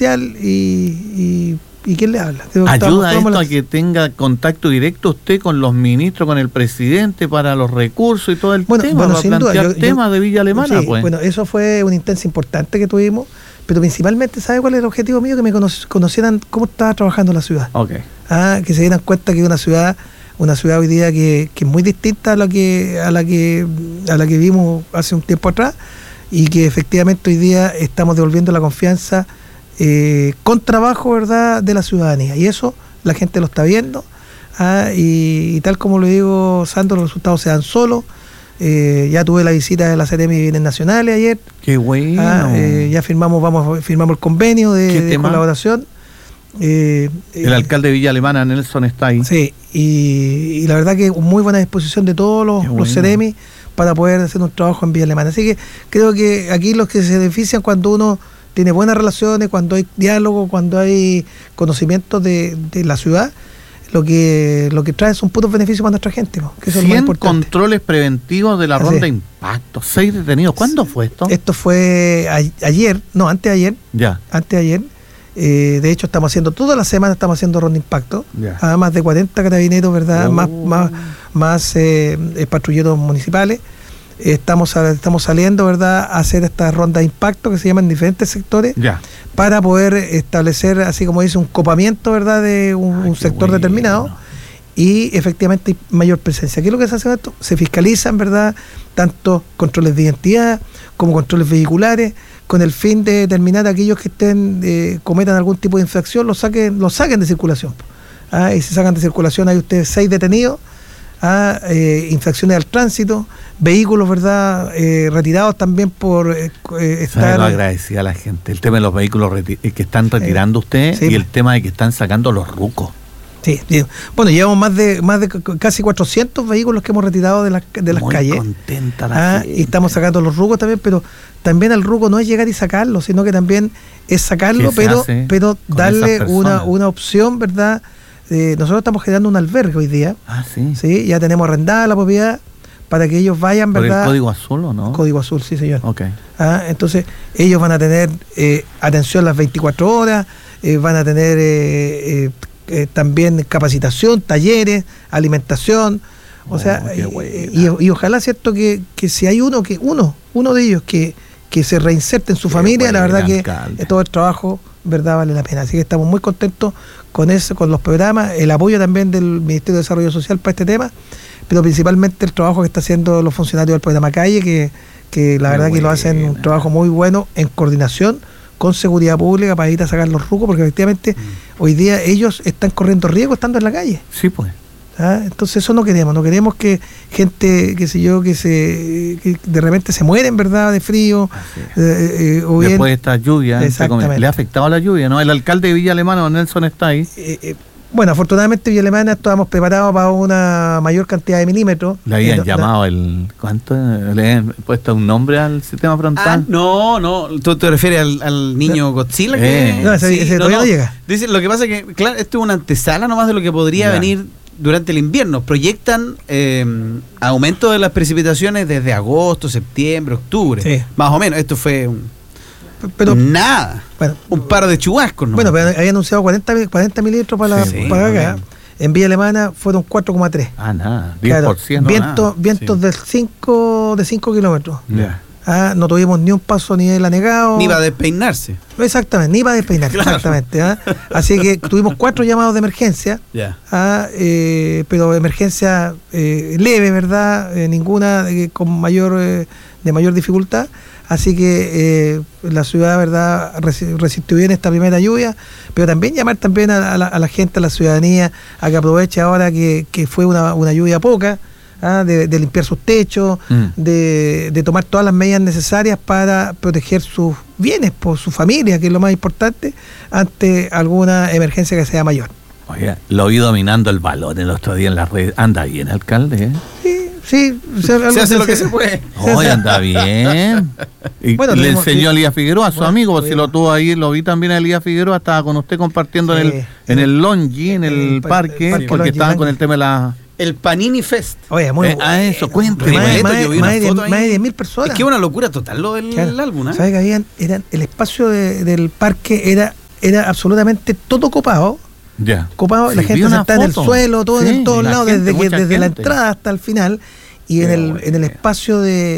comercial y ¿quién le habla? ¿Ayuda esto a que tenga contacto directo usted con los ministros, con el presidente para los recursos y todo el tema? Bueno, sin duda. El tema de Villa Alemana, sí, pues. Bueno, eso fue una instancia importante que tuvimos, pero principalmente, ¿sabe cuál es el objetivo mío? Que me conocieran cómo estaba trabajando la ciudad. Okay. Que se dieran cuenta que es una ciudad hoy día que es muy distinta a la que vimos hace un tiempo atrás, y que efectivamente hoy día estamos devolviendo la confianza con trabajo, ¿verdad?, de la ciudadanía, y eso la gente lo está viendo, y tal como lo digo, Sandro, los resultados se dan solos. Ya tuve la visita de la Seremi de Bienes Nacionales ayer. Qué bueno. Ya firmamos el convenio de colaboración. El alcalde de Villa Alemana, Nelson, está ahí. Sí, y la verdad que muy buena disposición de todos los Seremi para poder hacer un trabajo en Villa Alemana. Así que creo que aquí los que se benefician cuando uno tiene buenas relaciones, cuando hay diálogo, cuando hay conocimiento de la ciudad, lo que trae son puros beneficios para nuestra gente, que eso 100 es lo más importante. Controles preventivos de la ronda Impacto, 6 detenidos. ¿Cuándo fue esto? Esto fue anteayer. Ya. Anteayer. De hecho, estamos haciendo toda la semana, ronda Impacto. A más de 40 carabineros, ¿verdad? Más patrulleros municipales. Estamos saliendo, ¿verdad?, a hacer estas rondas de impacto que se llaman en diferentes sectores, para poder establecer, así como dice, un copamiento, ¿verdad?, de un sector determinado, y efectivamente hay mayor presencia. ¿Qué es lo que se hace con esto? Se fiscalizan, ¿verdad?, tanto controles de identidad como controles vehiculares, con el fin de determinar a aquellos que cometan algún tipo de infracción, los saquen de circulación. Y se sacan de circulación, hay ustedes 6 detenidos. Infracciones al tránsito, vehículos, ¿verdad?, retirados también por estar... Lo agradecía a la gente, el tema de los vehículos que están retirando ustedes, y el tema de que están sacando los rucos. Sí, bueno, llevamos más de casi 400 vehículos que hemos retirado de las calles. Muy contenta la gente. Y estamos sacando los rucos también, pero también al ruco no es llegar y sacarlo, sino que también es sacarlo, pero darle una opción, ¿verdad? Nosotros estamos generando un albergue hoy día. Sí, ya tenemos arrendada la propiedad para que ellos vayan, ¿verdad? ¿Por el Código Azul o no? Código Azul, sí, señor. Okay. Entonces, ellos van a tener atención las 24 horas, van a tener también capacitación, talleres, alimentación. O sea, y ojalá, ¿cierto?, que si hay uno de ellos que se reinserte en su familia, la verdad que todo el trabajo, ¿verdad?, vale la pena. Así que estamos muy contentos con eso, con los programas, el apoyo también del Ministerio de Desarrollo Social para este tema, pero principalmente el trabajo que está haciendo los funcionarios del programa Calle, que la verdad que lo hacen un trabajo muy bueno en coordinación con seguridad pública para ir a sacar los rucos, porque efectivamente hoy día ellos están corriendo riesgo estando en la calle. Sí, pues. Entonces eso no queremos que gente, qué sé yo, que de repente se mueren, ¿verdad?, de frío, o bien, después de esta lluvia. Le ha afectado la lluvia, ¿no? El alcalde de Villa Alemana, Nelson, está ahí. Bueno, afortunadamente Villa Alemana estábamos preparados para una mayor cantidad de milímetros. Le habían llamado ¿cuánto? ¿Le han puesto un nombre al sistema frontal? No, tú te refieres al niño Godzilla. Ese todavía no llega. Dice, lo que pasa es que, claro, esto es una antesala nomás de lo que podría venir durante el invierno. Proyectan aumento de las precipitaciones desde agosto, septiembre, octubre, más o menos. Esto fue nada, un par de chubascos, ¿no? Bueno, pero había anunciado 40 mililitros para acá. En Villa Alemana fueron 4,3. Nada, 10%. Vientos de 5 kilómetros. No tuvimos ni un paso ni el anegado. Ni va a despeinarse. Exactamente, ni va a despeinarse, exactamente. Así que tuvimos 4 llamados de emergencia, pero emergencia leve, ¿verdad? Ninguna con mayor dificultad. Así que la ciudad, ¿verdad?, resistió bien esta primera lluvia, pero también llamar también a la gente, a la ciudadanía, a que aproveche ahora que fue una lluvia poca, de limpiar sus techos, de tomar todas las medidas necesarias para proteger sus bienes, por su familia, que es lo más importante, ante alguna emergencia que sea mayor. Oye, lo vi dominando el balón el otro día en las redes. ¿Anda bien, alcalde? Sí, se hace lo que se puede. Oye, anda bien. Y bueno, le enseñó a Elías Figueroa, a su amigo, porque si lo tuvo ahí, lo vi también a Elías Figueroa, estaba con usted compartiendo en el Longi, en el parque, porque estaban con el tema de la... El Panini Fest. Oye, muy eso, cuéntame. Más de 10.000 personas. Es que es una locura total lo del álbum, ¿Sabes que el espacio del parque era era absolutamente todo copado. Ya. Copado, la gente sentada en el suelo, todo en todos lados, desde la entrada hasta el final. Y en el espacio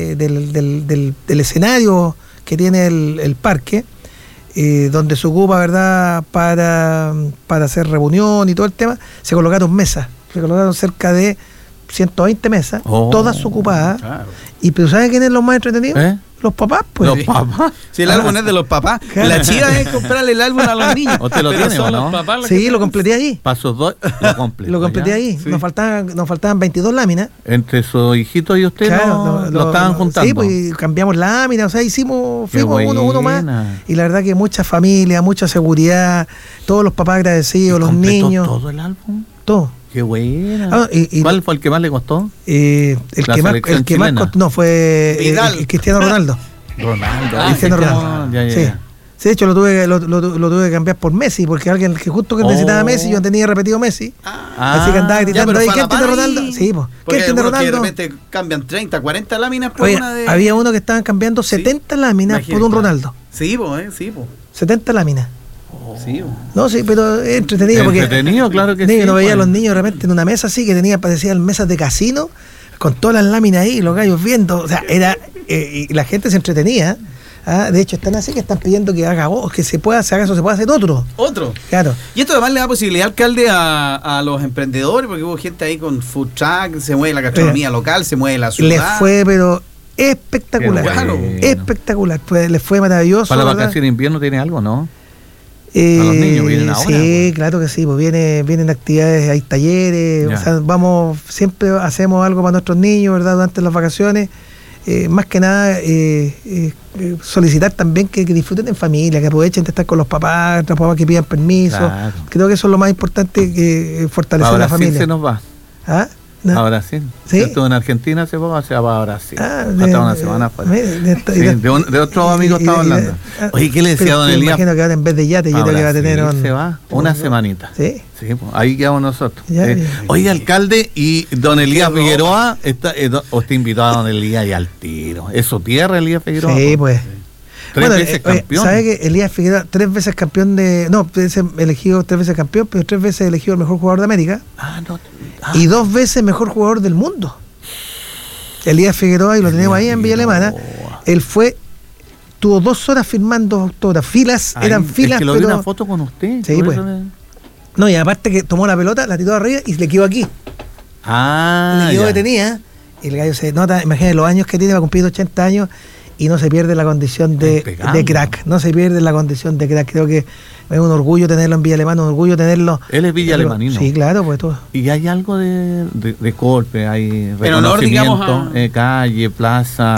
del escenario que tiene el parque, donde se ocupa, ¿verdad?, para hacer reunión y todo el tema, se colocaron mesas. Se colocaron cerca de 120 mesas, todas ocupadas. Claro. Pero ¿saben quiénes son los más entretenidos? Los papás, pues. Los papás. Si el álbum es de los papás. Claro. La chiva es comprarle el álbum a los niños. ¿Usted lo tiene o no? Sí, lo completé allí. Pasos 2, lo completé. Lo completé allí. Sí. Nos faltaban 22 láminas. Entre su hijito y usted, claro, lo estaban juntando. Sí, pues cambiamos láminas, o sea, fuimos uno más. Y la verdad que mucha familia, mucha seguridad, todos los papás agradecidos, los niños. ¿Todo el álbum? Todo. Qué buena. ¿Cuál fue el que más le costó? El que más costó, no, fue Cristiano Ronaldo. Cristiano Ronaldo. Sí. Sí, de hecho lo tuve que cambiar por Messi, porque alguien que justo que necesitaba Messi, yo tenía repetido Messi. Así que andaba gritando ahí, ¿quién tiene Ronaldo? Sí, pues. ¿Quién tiene Ronaldo? De repente cambian 30, 40 láminas por una de. Había uno que estaban cambiando 70 láminas por un Ronaldo. Sí, pues, sí, pues. 70 láminas. Sí, no, sí, pero es entretenido. Entretenido, claro que sí. Uno veía a los niños de repente en una mesa así que parecían mesas de casino, con todas las láminas ahí, los gallos viendo. O sea, y la gente se entretenía. De hecho, están así que están pidiendo que haga que se pueda hacer otro. Claro. Y esto además le da posibilidad, alcalde, a los emprendedores, porque hubo gente ahí con food truck, se mueve la gastronomía local, se mueve la ciudad. Les fue, pero espectacular. Bueno. Espectacular. Les fue maravilloso. Para la vacación de invierno tiene algo, ¿no? A los niños vienen ahora. Sí, pues. Claro que sí, pues vienen actividades, hay talleres, o sea, siempre hacemos algo para nuestros niños, ¿verdad?, durante las vacaciones. Más que nada solicitar también que disfruten en familia, que aprovechen de estar con los papás que pidan permiso. Claro. Creo que eso es lo más importante, que fortalecer ahora la familia. Se nos va. ¿No? A Brasil. ¿Sí? Yo estuve en Argentina hace poco, se va a Brasil. Hasta una semana fuera. De otros amigos estaba hablando. Oye, ¿qué le decía don Elías? Me imagino que ahora en vez de yate, yo creo que va a tener se va una semanita. Sí. Sí, pues, ahí quedamos nosotros. Oye, alcalde, y don Elías Figueroa, usted invitó a don Elías y al tiro. ¿Es su tierra, Elías Figueroa? Sí, pues. Tres veces campeón. ¿Sabe que Elías Figueroa 3 veces campeón elegido 3 veces campeón, pero 3 veces elegido el mejor jugador de América? Y 2 veces mejor jugador del mundo. Elías Figueroa, y lo tenemos ahí en Villa Alemana. Él tuvo 2 horas firmando autógrafos. Eran filas. Que lo vi una foto con usted. Sí, pues. No, y aparte que tomó la pelota, la tiró arriba y le quedó aquí. Le quedó detenida. Y el gallo se nota, imagínate los años que tiene, va a cumplir 80 años. Y no se pierde la condición de crack. No se pierde la condición de crack. Creo que es un orgullo tenerlo en Villa Alemana, un orgullo tenerlo. Él es Villa Alemanino. Sí, claro, pues todo. Y hay algo de golpe, hay reconocimiento, calle, plaza.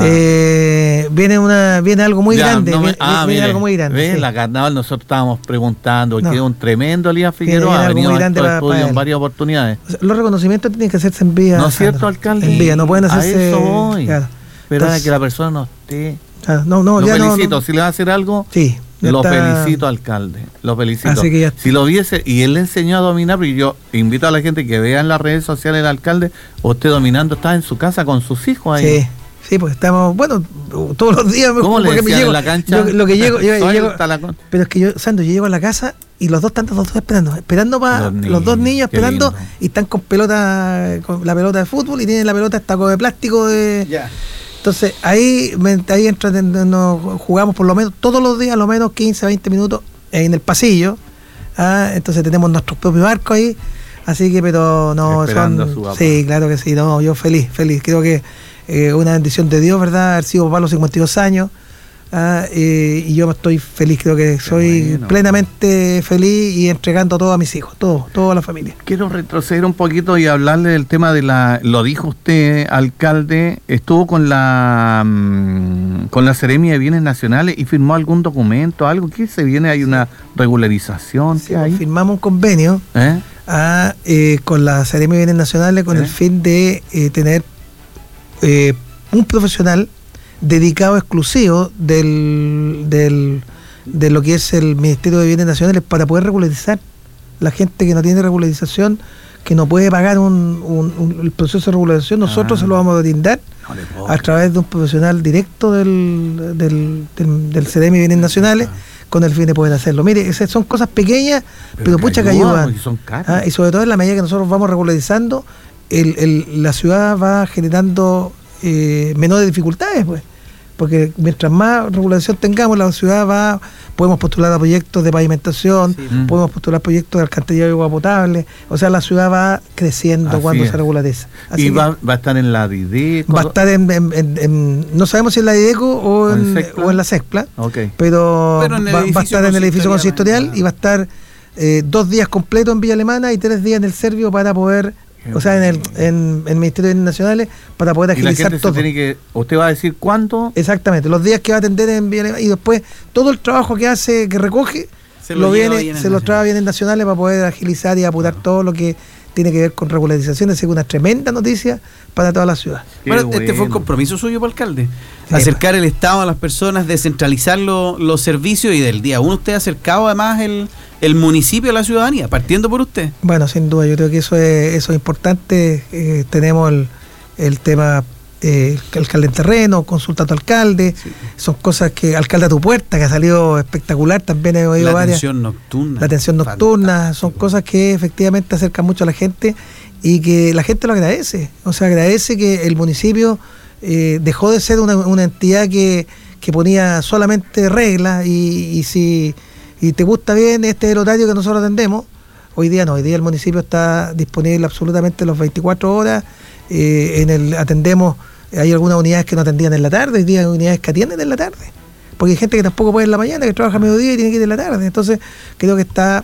Viene algo muy grande. Viene algo muy grande. Sí. La carnaval, nosotros estábamos preguntando, que es un tremendo Elías Figueroa, ha venido a estos estudios en varias oportunidades. O sea, los reconocimientos tienen que hacerse en Villa. ¿No es cierto, alcalde? En Villa, no pueden hacerse. A eso voy. Claro. Pero que la persona no esté. Lo felicito. Si le va a hacer algo, sí, lo felicito, alcalde. Lo felicito. Así que si lo viese, y él le enseñó a dominar, y yo invito a la gente que vea en las redes sociales el alcalde, usted dominando, está en su casa con sus hijos ahí. Sí, pues estamos, todos los días. ¿Cómo le decían en la cancha? Lo que llego, pero es que yo llego a la casa y los dos esperando para los 2 niños esperando, y están con la pelota de fútbol, y tienen la pelota taco de plástico Entonces ahí nos jugamos por lo menos todos los días, a lo menos 15, 20 minutos en el pasillo. Entonces tenemos nuestros propios arcos ahí, así que, pero no, sí, claro que sí, no, yo feliz, creo que una bendición de Dios, ¿verdad? Haber sido papá a los 52 años. Y yo estoy feliz, creo que soy plenamente feliz y entregando todo a mis hijos, todo a la familia. Quiero retroceder un poquito y hablarle del tema lo dijo usted, alcalde, estuvo con la Seremia de Bienes Nacionales y firmó algún documento, algo, ¿qué se viene? ¿Hay una regularización? Sí, firmamos un convenio con la Seremia de Bienes Nacionales con el fin de tener un profesional dedicado exclusivo de lo que es el Ministerio de Bienes Nacionales para poder regularizar. La gente que no tiene regularización, que no puede pagar el proceso de regularización, nosotros se lo vamos a brindar a través de un profesional directo del CDM de Bienes Nacionales, con el fin de poder hacerlo. Mire, esas son cosas pequeñas, pero pucha que ayudan. Y sobre todo en la medida que nosotros vamos regularizando, la ciudad va generando menores dificultades, pues. Porque mientras más regulación tengamos, la ciudad podemos postular a proyectos de pavimentación, podemos postular proyectos de alcantarillado y agua potable, o sea, la ciudad va creciendo. Así cuando se regulariza. Así ¿y va a estar en la Dideco? Va a estar no sabemos si en la Dideco o en la SECPLA, pero va a estar en el edificio consistorial y va a estar 2 días completos en Villa Alemana y 3 días en el Servio para poder... O sea, en el Ministerio de Bienes Nacionales, para poder agilizar todo. ¿Usted va a decir cuánto? Exactamente, los días que va a atender en Bienes, y después todo el trabajo que hace, que recoge, se lo trae a Bienes Nacionales para poder agilizar y apurar todo lo que tiene que ver con regularización. Es una tremenda noticia para toda la ciudad. Bueno, este fue un compromiso suyo para alcalde. Acercar el Estado a las personas, descentralizar los servicios, y del día uno usted ha acercado además el municipio a la ciudadanía, partiendo por usted. Bueno, sin duda, yo creo que eso es importante. Tenemos el tema alcalde en terreno, consulta a tu alcalde, son cosas que, alcalde a tu puerta, que ha salido espectacular, también he oído varias. La atención nocturna, son cosas que efectivamente acercan mucho a la gente y que la gente lo agradece. O sea, agradece que el municipio dejó de ser una entidad que ponía solamente reglas y si te gusta bien, este es el horario que nosotros atendemos. Hoy día no, hoy día el municipio está disponible absolutamente las 24 horas. Atendemos, hay algunas unidades que no atendían en la tarde, hoy día hay unidades que atienden en la tarde, porque hay gente que tampoco puede en la mañana, que trabaja a mediodía y tiene que ir en la tarde. Entonces creo que está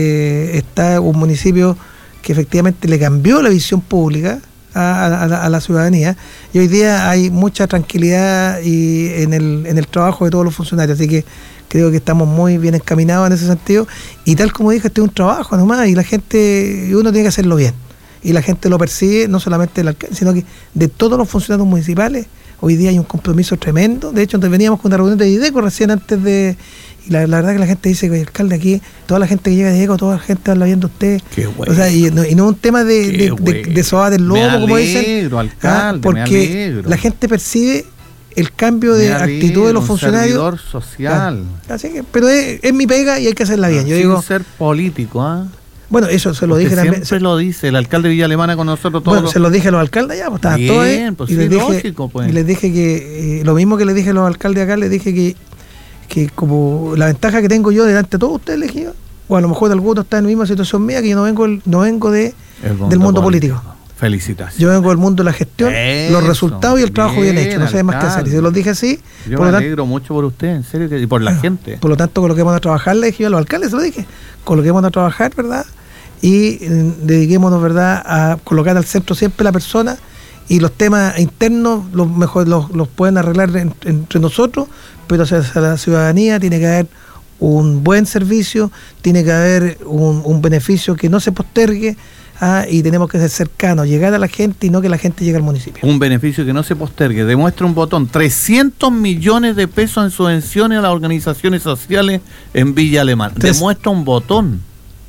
un municipio que efectivamente le cambió la visión pública a la ciudadanía, y hoy día hay mucha tranquilidad en el trabajo de todos los funcionarios, así que creo que estamos muy bien encaminados en ese sentido, y tal como dije, este es un trabajo nomás, y uno tiene que hacerlo bien, y la gente lo percibe, no solamente del alcalde, sino que de todos los funcionarios municipales. Hoy día hay un compromiso tremendo. De hecho, veníamos con una reunión de Dideco recién antes de... Y la verdad que la gente dice que el alcalde aquí, toda la gente que llega de Dideco, toda la gente habla bien de usted. Qué bueno. O sea, y no es un tema de sobar el lobo, como dicen. Alcalde, porque la gente percibe el cambio de actitud de los funcionarios. Un servidor social. Así que, pero es mi pega y hay que hacerla bien. Yo digo, ser político, Bueno, eso se lo dije también. Siempre lo dice el alcalde de Villa Alemana con nosotros todos. Bueno, se lo dije a los alcaldes ya, pues estaban todos ahí. Pues, y les dije, lógico, pues. Y les dije que lo mismo que les dije a los alcaldes acá, les dije que como la ventaja que tengo yo delante de todos ustedes, les dije, o a lo mejor algunos están en la misma situación mía, que yo no vengo del mundo político. Felicitaciones. Yo vengo del mundo de la gestión, los resultados y el trabajo bien hecho. No sé más que hacer. Y se los dije así. Yo me alegro mucho por usted, en serio, y por la gente. Por lo tanto, coloquémonos a trabajar, le dije yo a los alcaldes, se lo dije, coloquémonos a trabajar, ¿verdad? Y dediquémonos, ¿verdad?, a colocar al centro siempre la persona, y los temas internos los pueden arreglar entre nosotros, pero hacia la ciudadanía tiene que haber un buen servicio, tiene que haber un beneficio que no se postergue, y tenemos que ser cercanos, llegar a la gente y no que la gente llegue al municipio. Un beneficio que no se postergue. Demuestra un botón: 300 millones de pesos en subvenciones a las organizaciones sociales en Villa Alemana. Demuestra un botón.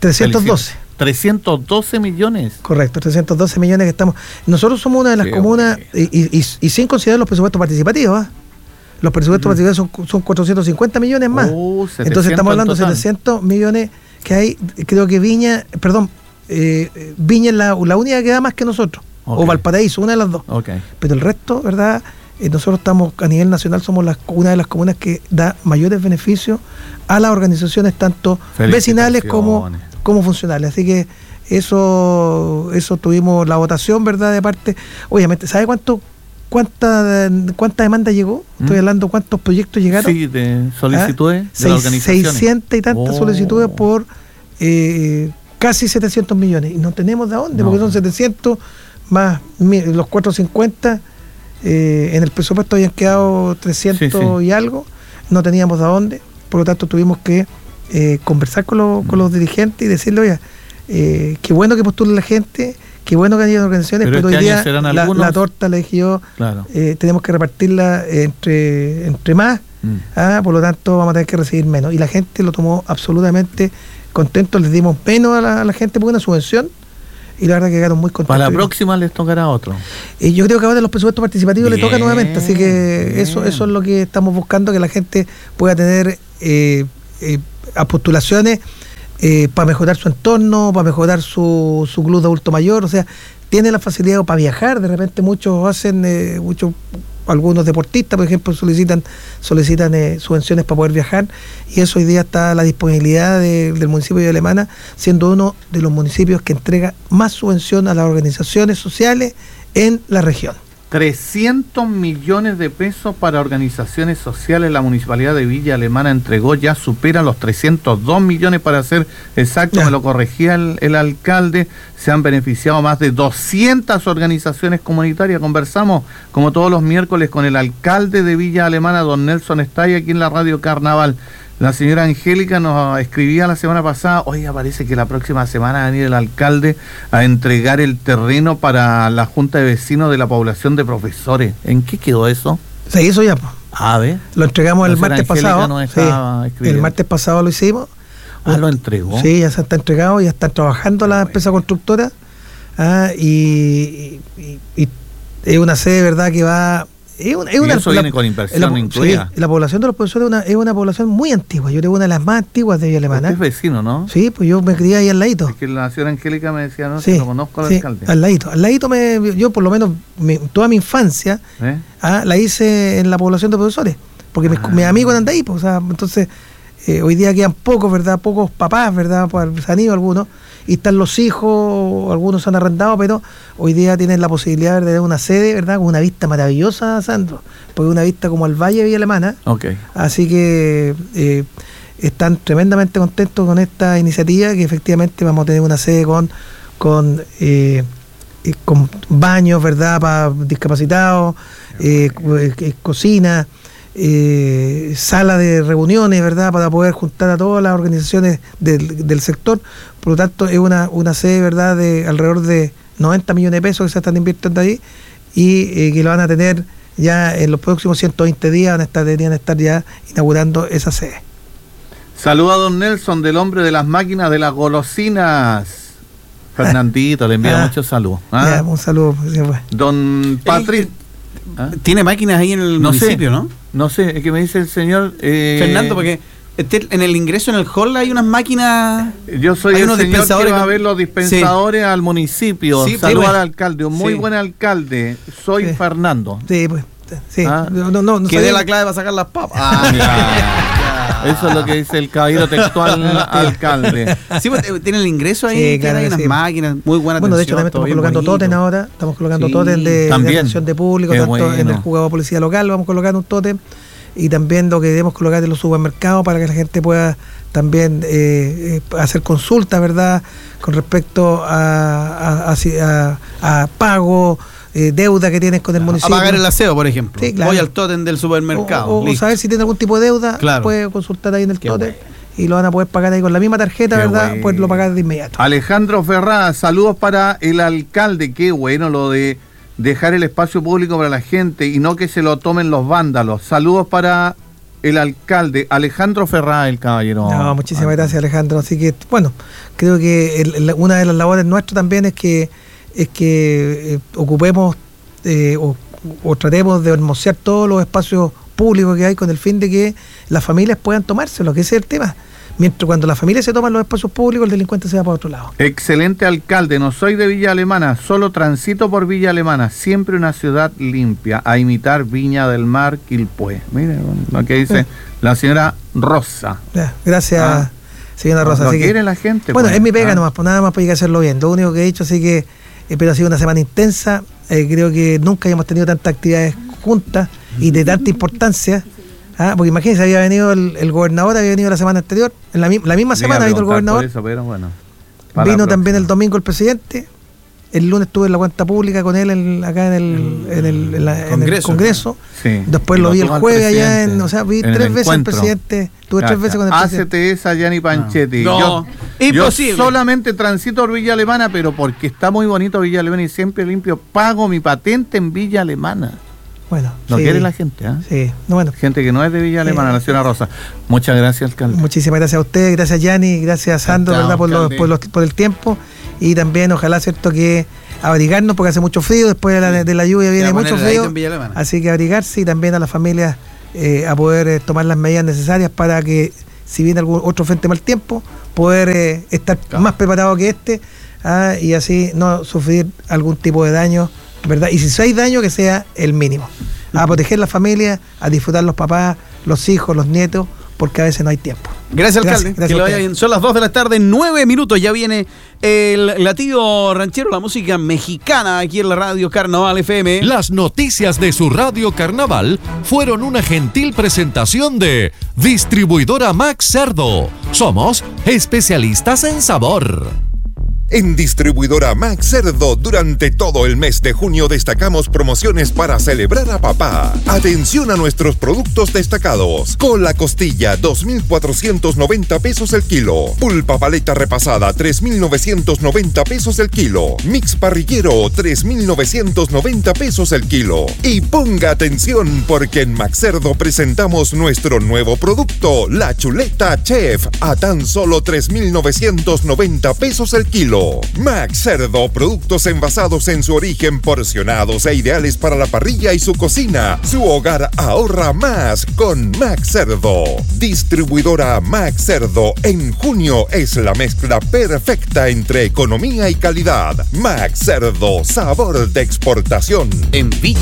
312 millones. Correcto, 312 millones que estamos. Nosotros somos una de las comunas, y sin considerar los presupuestos participativos. Los presupuestos participativos son 450 millones más. Entonces estamos hablando de 700 millones que hay. Creo que Viña es la única que da más que nosotros. O Valparaíso, una de las dos. Pero el resto, ¿verdad? Nosotros estamos a nivel nacional, somos una de las comunas que da mayores beneficios a las organizaciones, tanto vecinales como funcionales. Así que eso tuvimos la votación, ¿verdad? De parte, obviamente, ¿sabe cuánta demanda llegó? Estoy hablando cuántos proyectos llegaron. Sí, de solicitudes de las organizaciones. 600 y tantas solicitudes por casi 700 millones. Y no tenemos de dónde, porque son 700 más los 450. En el presupuesto habían quedado 300 y algo. No teníamos de dónde. Por lo tanto, tuvimos que conversar con los dirigentes y decirle, oye, qué bueno que postule la gente, qué bueno que haya organizaciones, pero hoy día la torta, le dije yo, tenemos que repartirla entre más, por lo tanto vamos a tener que recibir menos. Y la gente lo tomó absolutamente contento, les dimos menos a la gente por una subvención, y la verdad que quedaron muy contentos. Para la próxima les tocará otro. Yo creo que ahora los presupuestos participativos le toca nuevamente, así que eso es lo que estamos buscando, que la gente pueda tener a postulaciones para mejorar su entorno, para mejorar su club de adulto mayor, o sea, tiene la facilidad para viajar. De repente muchos hacen, algunos deportistas, por ejemplo, solicitan subvenciones para poder viajar, y eso hoy día está a la disponibilidad del municipio de Villa Alemana, siendo uno de los municipios que entrega más subvención a las organizaciones sociales en la región. 300 millones de pesos para organizaciones sociales. La Municipalidad de Villa Alemana entregó, ya supera los 302 millones para ser exacto, me lo corregía el alcalde. Se han beneficiado más de 200 organizaciones comunitarias. Conversamos, como todos los miércoles, con el alcalde de Villa Alemana, don Nelson Estay, aquí en la Radio Carnaval. La señora Angélica nos escribía la semana pasada: oiga, parece que la próxima semana va a venir el alcalde a entregar el terreno para la Junta de Vecinos de la población de profesores. ¿En qué quedó eso? Se hizo ya. A ver. Lo entregamos el martes pasado. El martes pasado lo hicimos. ¿Lo entregó? Sí, ya se está entregado, ya están trabajando la empresa constructora. Y es una sede, ¿verdad?, que va... eso viene con inversión incluida. Sí, la población de los profesores es una población muy antigua. Yo creo una de las más antiguas de Villa Alemana. Usted es vecino, ¿no? Sí, pues yo me crié ahí al ladito. Es que la señora Angélica me decía, no, sí, si lo conozco al alcalde. Al ladito yo por lo menos toda mi infancia la hice en la población de profesores, porque mis amigos eran de ahí, pues, o sea, entonces hoy día quedan pocos, ¿verdad? Pocos papás, ¿verdad? Pues se han ido algunos, y están los hijos, algunos se han arrendado, pero hoy día tienen la posibilidad de tener una sede, ¿verdad?, con una vista maravillosa, Sandro, porque una vista como al Valle de Villa Alemana. Okay. Así que están tremendamente contentos con esta iniciativa, que efectivamente vamos a tener una sede con baños, ¿verdad?, para discapacitados, cocina, sala de reuniones, ¿verdad?, para poder juntar a todas las organizaciones del sector. Por lo tanto, es una sede, ¿verdad?, de alrededor de 90 millones de pesos que se están invirtiendo ahí, y que lo van a tener ya en los próximos 120 días, deberían estar ya inaugurando esa sede. Saluda a don Nelson, del hombre de las máquinas de las golosinas. Fernandito, le envía muchos saludos. Un saludo. Don Patrick. Tiene máquinas ahí en el municipio, ¿no? No sé, es que me dice el señor... Fernando, porque en el ingreso en el hall hay unas máquinas... Yo soy el señor que va a ver los dispensadores al municipio. Sí, Saludos al alcalde, un muy buen alcalde. Soy Fernando. Sí, pues. Sí. No que dé la clave para sacar las papas. Eso es lo que dice el caballero textual alcalde. Sí, pues tiene el ingreso ahí, claro, hay unas máquinas, muy buenas. Bueno, de hecho también estamos colocando tótem ahora, estamos colocando tótem de atención de público, tanto en el juzgado de policía local vamos a colocar un tótem, y también lo que debemos colocar en los supermercados para que la gente pueda también hacer consultas, ¿verdad?, con respecto a pago, deuda que tienes con el municipio. A pagar el aseo, por ejemplo. Sí, claro. Voy al tótem del supermercado. O saber si tiene algún tipo de deuda, puede consultar ahí en el tótem. Y lo van a poder pagar ahí con la misma tarjeta, ¿verdad? Poderlo pagar de inmediato. Alejandro Ferrá, saludos para el alcalde. Qué bueno lo de dejar el espacio público para la gente y no que se lo tomen los vándalos. Saludos para el alcalde Alejandro Ferrá, el caballero. No, muchísimas gracias, Alejandro. Así que, bueno, creo que una de las labores nuestras también es que ocupemos o tratemos de hermosear todos los espacios públicos que hay, con el fin de que las familias puedan tomárselo, que ese es el tema. Mientras cuando las familias se toman los espacios públicos, el delincuente se va para otro lado. Excelente alcalde, no soy de Villa Alemana, solo transito por Villa Alemana, siempre una ciudad limpia, a imitar Viña del Mar, Quilpué. Mire lo que dice la señora Rosa. Gracias, señora Rosa. Lo quiere la gente. Bueno, es mi pega nomás, pues nada más para llegar a hacerlo bien. Lo único que he dicho, así que pero ha sido una semana intensa. Creo que nunca habíamos tenido tantas actividades juntas y de tanta importancia. Porque imagínense, había venido el gobernador, había venido la semana anterior, en la misma semana ha venido el gobernador. Eso, pero bueno, vino también el domingo el presidente. El lunes estuve en la cuenta pública con él acá en el Congreso. Sí. Después lo vi el jueves allá vi 3 veces al presidente. Tuve 3 veces con el presidente. ACT esa Gianni Panchetti. No, imposible. Yo solamente transito por Villa Alemana, pero porque está muy bonito Villa Alemana y siempre limpio, pago mi patente en Villa Alemana. Bueno, no quiere la gente, Sí, no, bueno. Gente que no es de Villa Alemana, la señora Rosa. Muchas gracias, alcalde. Muchísimas gracias a usted, gracias Gianni, gracias Sandro, ¿verdad? Por el tiempo. Y también ojalá, cierto, que abrigarnos, porque hace mucho frío, después de la lluvia viene mucho frío, así que abrigarse, y también a las familias a poder tomar las medidas necesarias para que si viene algún otro frente mal tiempo, poder estar más preparado que y así no sufrir algún tipo de daño, ¿verdad? Y si hay daño, que sea el mínimo. A proteger la familia, a disfrutar los papás, los hijos, los nietos, porque a veces no hay tiempo. Gracias, alcalde. Gracias, que lo vaya bien. Son las 2 de la tarde, 9 minutos. Ya viene el latido ranchero, la música mexicana aquí en la Radio Carnaval FM. Las noticias de su Radio Carnaval fueron una gentil presentación de Distribuidora Max Cerdo. Somos especialistas en sabor. En Distribuidora Max Cerdo, durante todo el mes de junio destacamos promociones para celebrar a papá. Atención a nuestros productos destacados. Cola costilla, 2,490 pesos el kilo. Pulpa paleta repasada, 3,990 pesos el kilo. Mix parrillero, 3,990 pesos el kilo. Y ponga atención, porque en Max Cerdo presentamos nuestro nuevo producto, la chuleta Chef, a tan solo 3,990 pesos el kilo. Max Cerdo, productos envasados en su origen, porcionados e ideales para la parrilla y su cocina. Su hogar ahorra más con Max Cerdo. Distribuidora Max Cerdo. En junio es la mezcla perfecta entre economía y calidad. Max Cerdo, sabor de exportación. En Villa